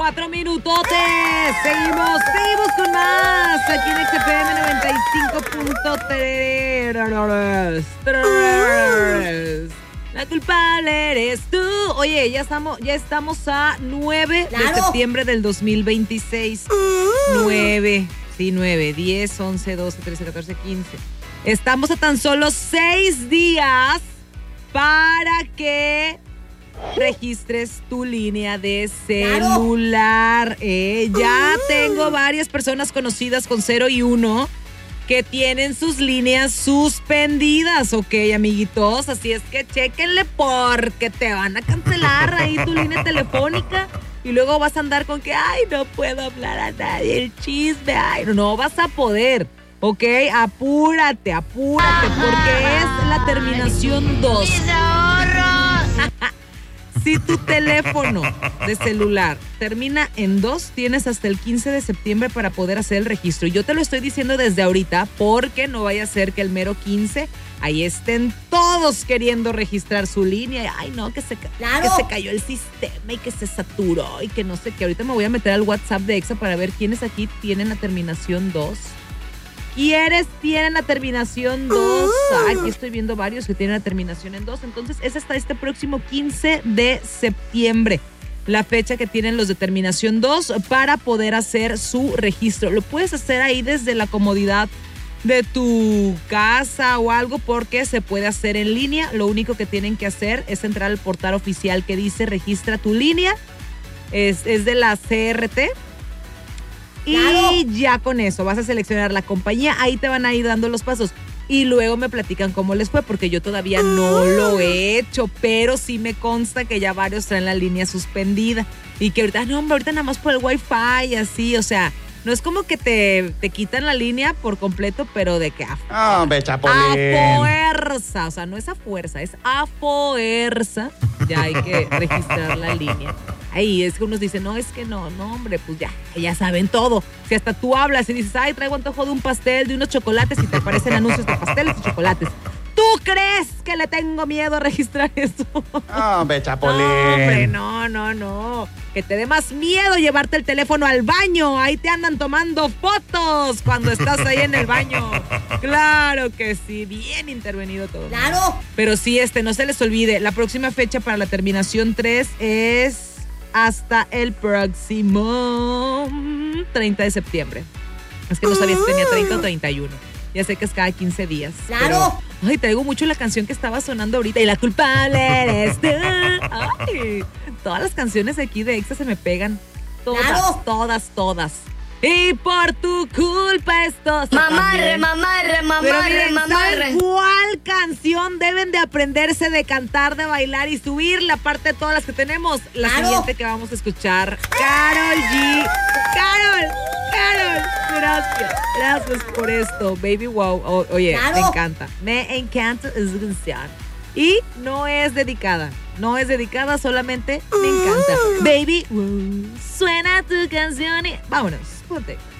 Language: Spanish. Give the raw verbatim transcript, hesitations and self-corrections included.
Cuatro minutotes. Seguimos, seguimos con más. Aquí en X F M noventa y cinco punto tres. La culpable eres tú. Oye, ya estamos, ya estamos a nueve Claro. de septiembre del dos mil veintiséis. nueve, sí, nueve, diez, once, doce, trece, catorce, quince. Estamos a tan solo seis días para que registres tu línea de celular. Eh, ya tengo varias personas conocidas con cero y uno que tienen sus líneas suspendidas, ok, amiguitos. Así es que chéquenle porque te van a cancelar ahí tu línea telefónica y luego vas a andar con que, ay, no puedo hablar a nadie, el chisme, ay, no, no vas a poder. Ok, apúrate, apúrate, porque es la terminación dos. Si tu teléfono de celular termina en dos, tienes hasta el quince de septiembre para poder hacer el registro. Y yo te lo estoy diciendo desde ahorita porque no vaya a ser que el mero quince ahí estén todos queriendo registrar su línea. Ay, no, que se, Claro. que se cayó el sistema y que se saturó y que no sé qué. Ahorita me voy a meter al WhatsApp de Exa para ver quiénes aquí tienen la terminación dos. ¿Quiénes tienen la terminación dos? Ah, aquí estoy viendo varios que tienen la terminación en dos. Entonces, es hasta este próximo quince de septiembre la fecha que tienen los de terminación dos para poder hacer su registro. Lo puedes hacer ahí desde la comodidad de tu casa o algo porque se puede hacer en línea. Lo único que tienen que hacer es entrar al portal oficial que dice registra tu línea. Es, es de la C R T. Y Claro. ya con eso vas a seleccionar la compañía, ahí te van a ir dando los pasos y luego me platican cómo les fue porque yo todavía no lo he hecho, pero sí me consta que ya varios traen la línea suspendida y que ahorita, no hombre, ahorita nada más por el wifi y así, o sea, no es como que te, te quitan la línea por completo, pero de que a, Hombre, a Chapulín. fuerza, o sea, no es a fuerza, es a fuerza, ya hay que registrar la línea. Ahí es que unos dicen, no, es que no, no, hombre, pues ya, ya saben todo. Si hasta tú hablas y dices, ay, traigo antojo de un pastel, de unos chocolates, y te aparecen anuncios de pasteles y chocolates. ¿Tú crees que le tengo miedo a registrar eso? Hombre, Chapulín. No, hombre, no, no, no. Que te dé más miedo llevarte el teléfono al baño. Ahí te andan tomando fotos cuando estás ahí en el baño. Claro que sí, bien intervenido todo. Claro. Pero sí, este, no se les olvide, la próxima fecha para la terminación tres es hasta el próximo treinta de septiembre. Es que no sabía si tenía treinta o treinta y uno. Ya sé que es cada quince días. Claro. Pero, ay, traigo mucho la canción que estaba sonando ahorita y la culpable eres tú. Ay, todas las canciones aquí de Exa se me pegan. Todas, Claro. todas, todas. Y por tu culpa esto. Mamarre, mamarre, Pero mamarre, miren, mamarre. ¿saben cuál canción deben de aprenderse de cantar, de bailar y subir? La parte de todas las que tenemos. La Claro. siguiente que vamos a escuchar. Karol G. Carol, Carol. Gracias, gracias por esto. Baby wow. O- oye, Claro. me encanta. Me encanta esa canción. Y no es dedicada. No es dedicada, solamente me encanta. Baby wow. Suena tu canción y vámonos. Ponte.